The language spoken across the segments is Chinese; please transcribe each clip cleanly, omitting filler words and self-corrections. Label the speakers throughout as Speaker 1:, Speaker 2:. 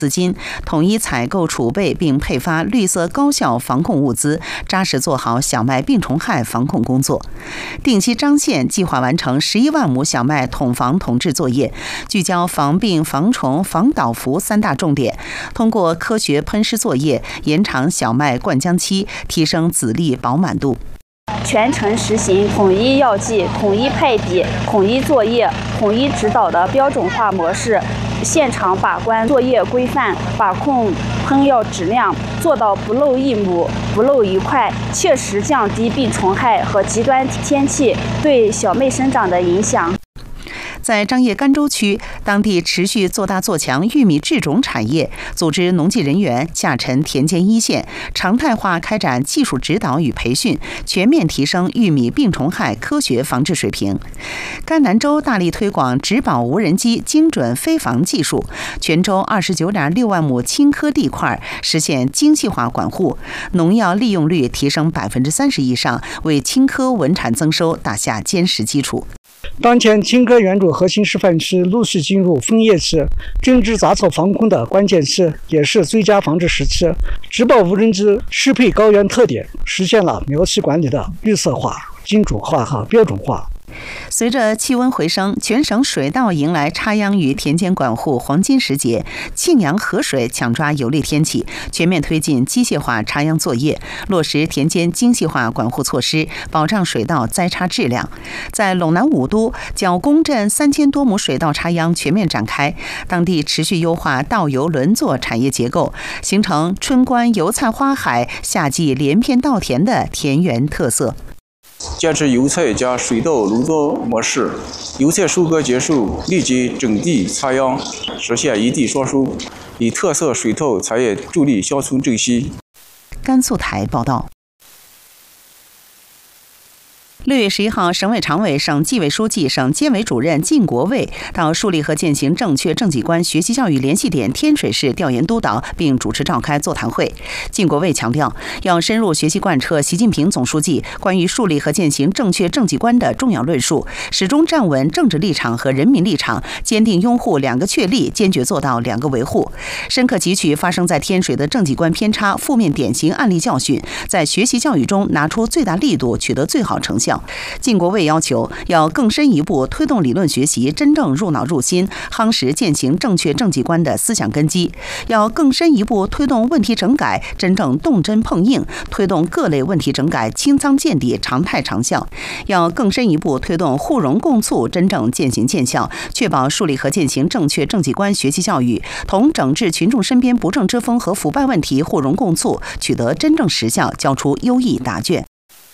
Speaker 1: 资金，统一采购储备并配发绿色高效防控物资，扎实做好小麦病虫害防控工作。定西张县计划完成11万亩小麦统防统治作业，聚焦防病、防虫、防倒伏3大重点，通过科学喷施作业，延长小麦灌浆期，提升籽粒饱满度。
Speaker 2: 全程实行统一药剂、统一配比、统一作业、统一指导的标准化模式，现场把关作业规范，把控喷药质量，做到不漏一亩、不漏一块，切实降低病虫害和极端天气对小麦生长的影响。
Speaker 1: 在张掖甘州区，当地持续做大做强玉米制种产业，组织农技人员下沉田间一线，常态化开展技术指导与培训，全面提升玉米病虫害科学防治水平。甘南州大力推广植保无人机精准飞防技术，全州29.6万亩青稞地块实现精细化管护，农药利用率提升30%以上，为青稞稳产增收打下坚实基础。
Speaker 3: 当前青稞原主核心示范区陆续进入枫叶期，针织杂草防控的关键期，也是最佳防治时期。植保无人机适配高原特点，实现了苗期管理的绿色化、精准化和标准化。
Speaker 1: 随着气温回升，全省水稻迎来插秧与田间管护黄金时节，庆阳河水抢抓有利天气，全面推进机械化插秧作业，落实田间精细化管护措施，保障水稻栽插质量。在陇南五都，角公镇3000多亩水稻插秧全面展开，当地持续优化稻油轮作产业结构，形成春观油菜花海、夏季连片稻田的田园特色。
Speaker 4: 坚持油菜加水稻轮作模式，油菜收割结束立即整地插秧，实现一地双收，以特色水稻产业助力乡村振兴。
Speaker 1: 甘肃台报道。6月11号，省委常委、省纪委书记、省监委主任靳国卫到树立和践行正确政绩观学习教育联系点天水市调研督导，并主持召开座谈会。靳国卫强调，要深入学习贯彻习近平总书记关于树立和践行正确政绩观的重要论述，始终站稳政治立场和人民立场，坚定拥护2个确立，坚决做到2个维护，深刻汲取发生在天水的政绩观偏差负面典型案例教训，在学习教育中拿出最大力度，取得最好成效。靳国卫要求要更深一步推动理论学习真正入脑入心，夯实践行正确政绩观的思想根基；要更深一步推动问题整改真正动真碰硬，推动各类问题整改清仓见底、常态长效；要更深一步推动互融共促真正践行见效，确保树立和践行正确政绩观学习教育同整治群众身边不正之风和腐败问题互融共促，取得真正实效，交出优异答卷。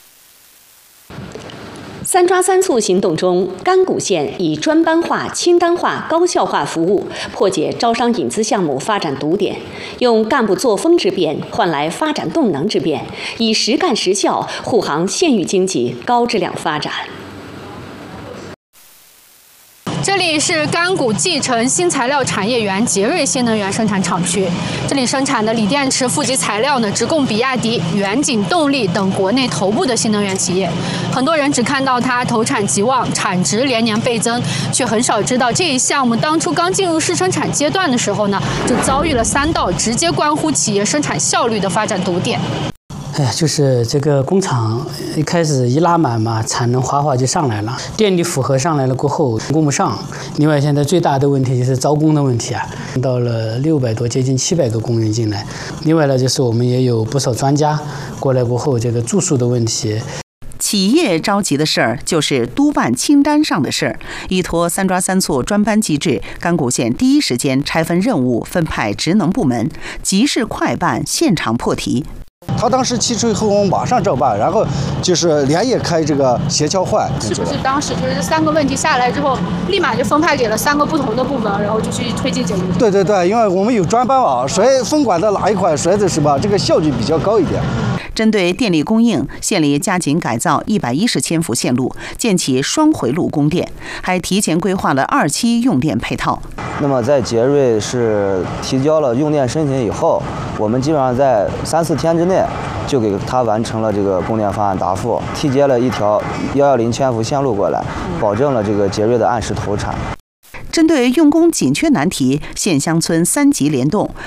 Speaker 5: 3抓3促行动中，甘谷县以专班化、清单化、高效化服务破解招商引资项目发展堵点，用干部作风之变换来发展动能之变，以实干实效护航县域经济高质量发展。
Speaker 6: 这里是甘谷继承新材料产业园杰瑞新能源生产厂区，这里生产的锂电池负极材料呢，直供比亚迪、远景动力等国内头部的新能源企业。很多人只看到它投产极旺，产值连年倍增，却很少知道这一项目当初刚进入试生产阶段的时候呢，就遭遇了3道直接关乎企业生产效率的发展堵点。
Speaker 7: 就是这个工厂一开始一拉满嘛，产能哗就上来了，电力负荷上来了过后供不上。另外，现在最大的问题就是招工的问题啊，到了600多，接近700个工人进来。另外呢，就是我们也有不少专家过来过后，这个住宿的问题。
Speaker 1: 企业着急的事儿就是督办清单上的事儿。依托3抓3促专班机制，甘谷县第一时间拆分任务，分派职能部门，急事快办，现场破题。
Speaker 8: 他当时提出以后，我们马上照办，然后就是连夜开这个协调会。
Speaker 6: 是不是当时就是这3个问题下来之后，立马就分派给了3个不同的部门，然后就去推进解决？
Speaker 8: 对，因为我们有专班网，谁分管的哪一块，谁的什么，这个效率比较高一点。
Speaker 1: 针对电力供应，县里加紧改造110千伏线路，建起双回路供电，还提前规划了2期用电配套。
Speaker 9: 那么在杰瑞是提交了用电申请以后，我们基本上在3-4天之内就给他完成了这个供电方案答复，替接了一条110千伏线路过来，保证了这个杰瑞的按时投产。
Speaker 1: 针对用工紧缺难题，县乡村3级联动，